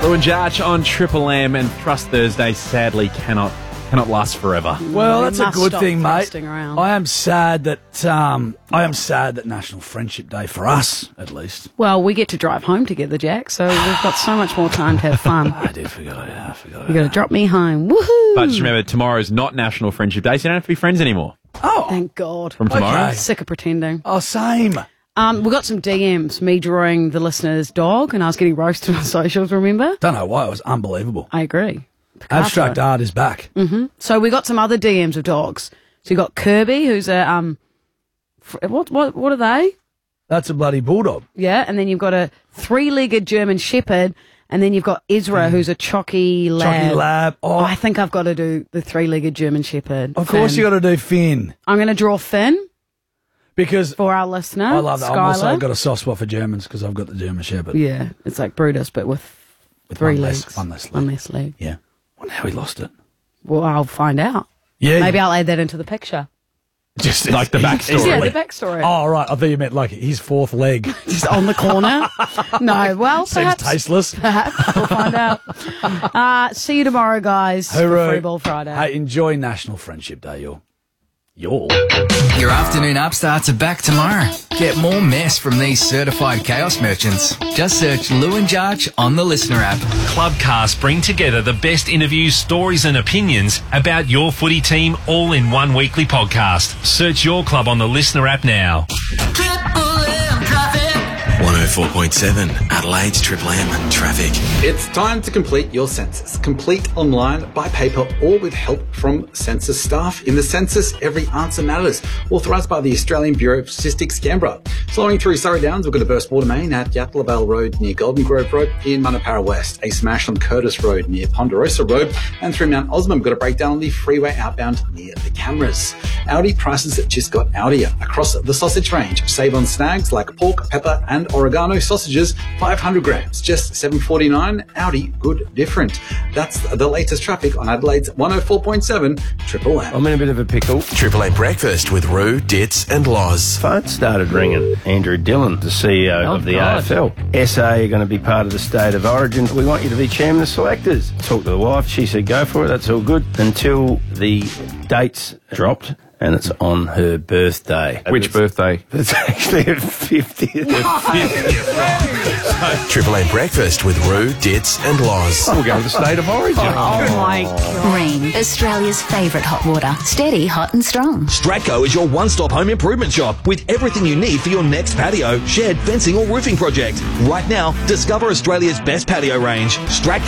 Lou and Jarch on Triple M, and Trust Thursday sadly cannot last forever. Well, that's a good thing, mate. Around. I am sad that National Friendship Day for us, at least. Well, we get to drive home together, Jack, so we've got so much more time to have fun. I did forget. I forgot. You're going to drop me home. Woohoo! But just remember, tomorrow's not National Friendship Day, so you don't have to be friends anymore. Oh, Thank God. From tomorrow. Okay. Sick of pretending. oh, same. We got some DMs, me drawing the listener's dog, and I was getting roasted on socials, remember? Don't know why, it was unbelievable. I agree. Abstract art is back. So we got some other DMs of dogs. So you got Kirby, who's a what are they? That's a bloody bulldog. Yeah, and then you've got a 3-legged German Shepherd, and then you've got Ezra, who's a Chocky Lab. Chocky Lab. Oh, I think I've got to do the 3-legged German Shepherd. of course Finn. you got to do Finn. I'm going to draw Finn Because for our listener. I love that. I've Skylar. also got a soft spot for Germans because I've got the German Shepherd. Yeah, it's like Brutus, but with 3 one legs. one less leg. One less leg. Yeah. Wonder how he lost it. Well, I'll find out. Yeah. Maybe I'll add that into the picture. Just Like the backstory. Yeah, the backstory. Oh, right. I thought you meant like his fourth leg. Just on the corner. No, well, Seems perhaps. tasteless. Perhaps. We'll find out. See you tomorrow, guys. Hooroo. For Free Ball Friday. Hey, enjoy National Friendship Day, y'all. Your afternoon upstarts are back tomorrow. Get more mess from these certified chaos merchants. Just search Lou and Jarch on the Listener app. Clubcast bring together the best interviews, stories and opinions about your footy team all in one weekly podcast. Search your club on the Listener app now. 104.7 Adelaide's Triple M Traffic. It's time to complete your census. Complete online, by paper, or with help from census staff. In the census, every answer matters. Authorised by the Australian Bureau of Statistics, Canberra. Flowing through Surrey Downs, we've got a burst water main at Yatala Vale Road near Golden Grove Road in Manapara West. A smash on Curtis Road near Ponderosa Road. And through Mount Osmond, we've got a breakdown on the freeway outbound near the cameras. Audi prices just got Audier. Across the sausage range, save on snags like pork, pepper and oregano sausages, 500 grams, just $7.49. Audi, good different. That's the latest traffic on Adelaide's 104.7 Triple M. I'm in a bit of a pickle. Triple M Breakfast with Roo, Ditz and Loz. Phone started ringing. Andrew Dillon, the CEO of the AFL. SA are going to be part of the State of Origin. We want you to be chairman of selectors. Talked to the wife. She said, go for it. That's all good. Until the dates dropped. And it's on her birthday. Which birthday? It's actually her 50th. Triple M Breakfast with Roo, Ditz and Loz. We'll go to the State of Origin. Green, Australia's favourite hot water. Steady, hot and strong. Stratco is your one-stop home improvement shop with everything you need for your next patio, shed, fencing or roofing project. Right now, discover Australia's best patio range. Stratco.